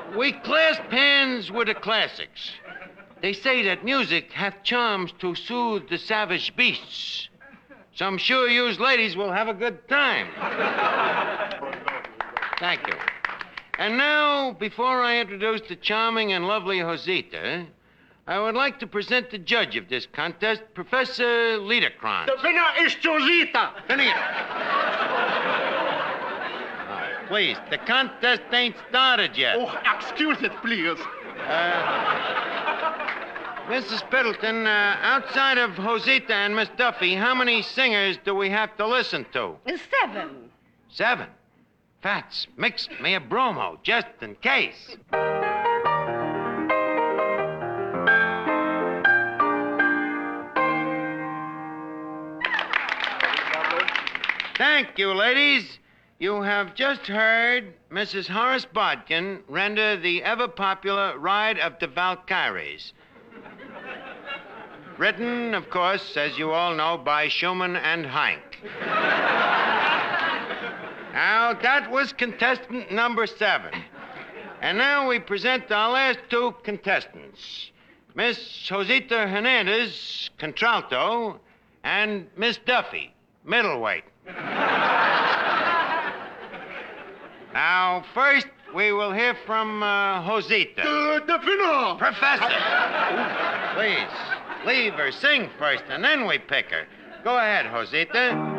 We clasp hands with the classics. They say that music hath charms to soothe the savage beasts. So I'm sure yous ladies will have a good time. Thank you. And now, before I introduce the charming and lovely Josita, I would like to present the judge of this contest, Professor Liederkranz. The winner is Josita. Finito. Please, the contest ain't started yet. Oh, excuse it, please. Mrs. Piddleton, outside of Josita and Miss Duffy, how many singers do we have to listen to? 7. 7. Fats, mix me a bromo, just in case. Thank you, ladies. You have just heard Mrs. Horace Bodkin render the ever-popular Ride of the Valkyries. Written, of course, as you all know, by Schumann and Heinck. Now, that was contestant number 7. And now we present our last 2 contestants. Miss Josita Hernandez, contralto, and Miss Duffy, middleweight. Now, first, we will hear from Josita. The winner. Professor! Please, leave her sing first, and then we pick her. Go ahead, Josita.